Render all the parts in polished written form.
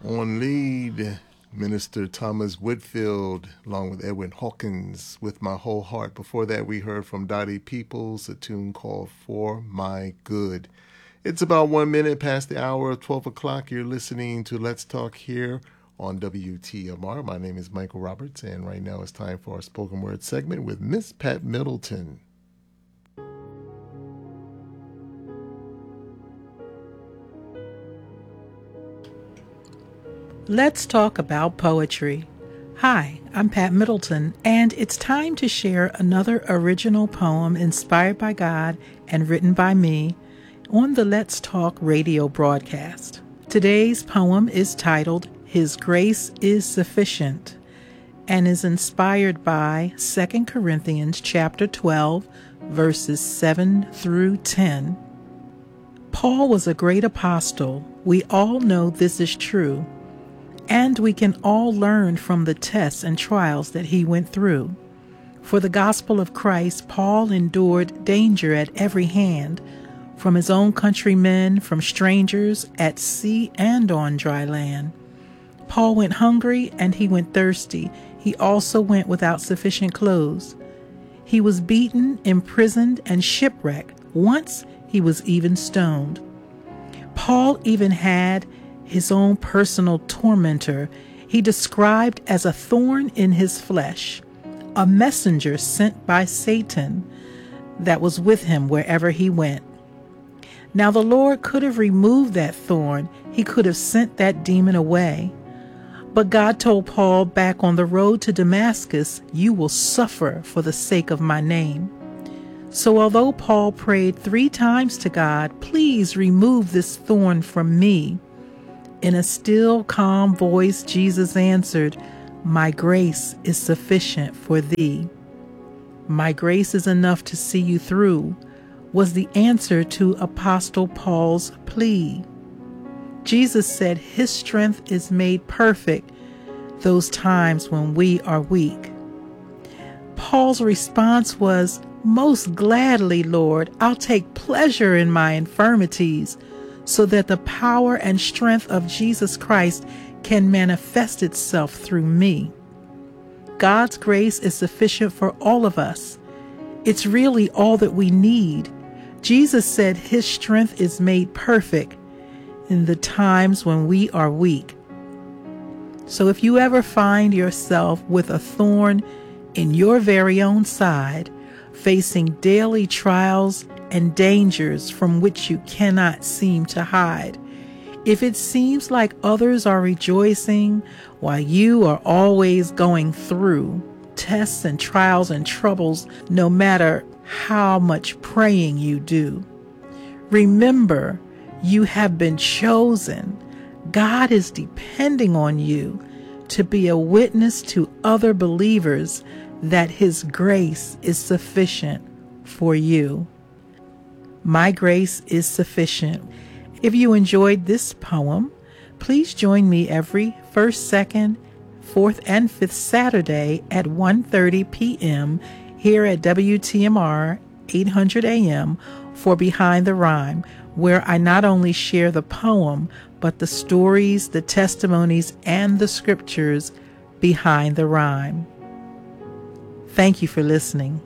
On lead, Minister Thomas Whitfield, along with Edwin Hawkins, With My Whole Heart. Before that, we heard from Dottie Peoples, a tune called For My Good. It's about 1 minute past the hour of 12 o'clock. You're listening to Let's Talk here on WTMR. My name is Michael Roberts, and right now it's time for our spoken word segment with Miss Pat Middleton. Let's talk about poetry. Hi, I'm Pat Middleton, and it's time to share another original poem inspired by God and written by me on the Let's Talk radio broadcast. Today's poem is titled His Grace is Sufficient and is inspired by 2 Corinthians chapter 12, verses 7 through 10. Paul was a great apostle. We all know this is true. And we can all learn from the tests and trials that he went through. For the gospel of Christ, Paul endured danger at every hand, from his own countrymen, from strangers, at sea and on dry land. Paul went hungry and he went thirsty. He also went without sufficient clothes. He was beaten, imprisoned, and shipwrecked. Once he was even stoned. Paul even had his own personal tormentor he described as a thorn in his flesh, a messenger sent by Satan that was with him wherever he went. Now the Lord could have removed that thorn. He could have sent that demon away. But God told Paul back on the road to Damascus, "You will suffer for the sake of my name." So although Paul prayed 3 times to God, "Please remove this thorn from me," in a still, calm voice, Jesus answered, "My grace is sufficient for thee." "My grace is enough to see you through," was the answer to Apostle Paul's plea. Jesus said his strength is made perfect those times when we are weak. Paul's response was, "Most gladly, Lord, I'll take pleasure in my infirmities, so that the power and strength of Jesus Christ can manifest itself through me." God's grace is sufficient for all of us. It's really all that we need. Jesus said his strength is made perfect in the times when we are weak. So if you ever find yourself with a thorn in your very own side, facing daily trials and dangers from which you cannot seem to hide, if it seems like others are rejoicing while you are always going through tests and trials and troubles, no matter how much praying you do, remember you have been chosen. God is depending on you to be a witness to other believers that his grace is sufficient for you. My grace is sufficient. If you enjoyed this poem, please join me every first, second, fourth, and fifth Saturday at 1:30 p.m. here at WTMR 800 AM for Behind the Rhyme, where I not only share the poem, but the stories, the testimonies, and the scriptures behind the rhyme. Thank you for listening.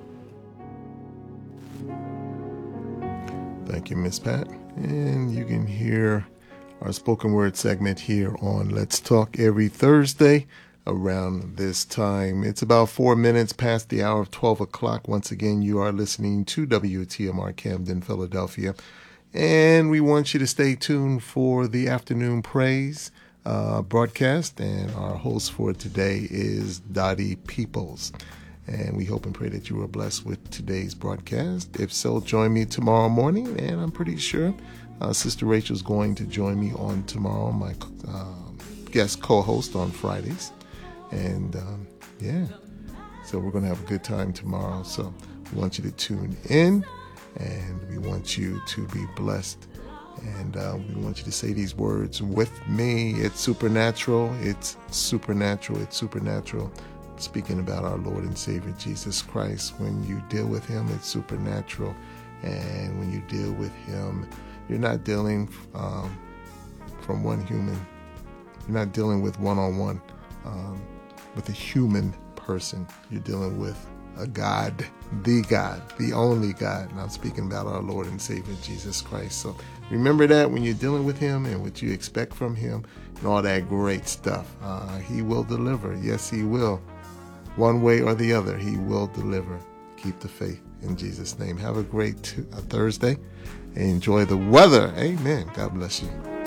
Thank you, Miss Pat. And you can hear our spoken word segment here on Let's Talk every Thursday around this time. It's about 4 minutes past the hour of 12 o'clock. Once again, you are listening to WTMR Camden, Philadelphia. And we want you to stay tuned for the afternoon praise broadcast. And our host for today is Dottie Peoples. And we hope and pray that you were blessed with today's broadcast. If so, join me tomorrow morning. And I'm pretty sure Sister Rachel's going to join me on tomorrow, my guest co-host on Fridays. And so we're going to have a good time tomorrow. So we want you to tune in, and we want you to be blessed. And we want you to say these words with me. It's supernatural. It's supernatural. It's supernatural. Speaking about our Lord and Savior Jesus Christ. When you deal with him, it's supernatural. And when you deal with him, you're not dealing from one human You're not dealing with one-on-one with a human person. You're dealing with a God, the only God. And I'm speaking about our Lord and Savior, Jesus Christ. So remember that when you're dealing with him and what you expect from him and all that great stuff. He will deliver. Yes, he will. One way or the other, he will deliver. Keep the faith in Jesus' name. Have a great Thursday. Enjoy the weather. Amen. God bless you.